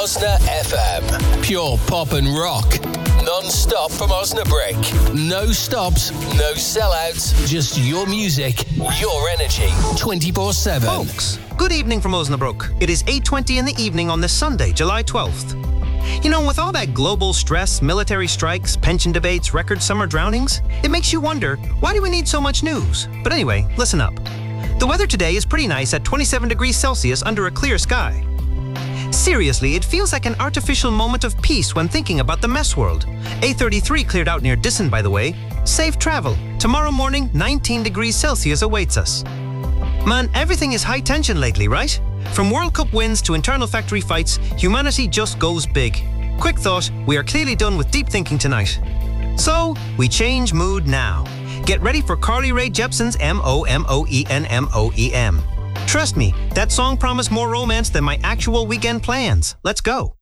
Osna FM. Pure pop and rock. Non-stop from Osnabrück. No stops, no sellouts. Just your music, your energy. 24/7. Folks, good evening from Osnabrück. It is 8:20 in the evening on this Sunday, July 12th. You know, with all that global stress, military strikes, pension debates, record summer drownings, it makes you wonder, why do we need so much news? But anyway, listen up. The weather today is pretty nice at 27 degrees Celsius under a clear sky. Seriously, it feels like an artificial moment of peace when thinking about the mess world. A33 cleared out near Dissen, by the way. Safe travel. Tomorrow morning, 19 degrees Celsius awaits us. Man, everything is high tension lately, right? From World Cup wins to internal factory fights, humanity just goes big. Quick thought, we are clearly done with deep thinking tonight. So, we change mood now. Get ready for Carly Rae Jepsen's MOMOENMOEM. Trust me, that song promised more romance than my actual weekend plans. Let's go.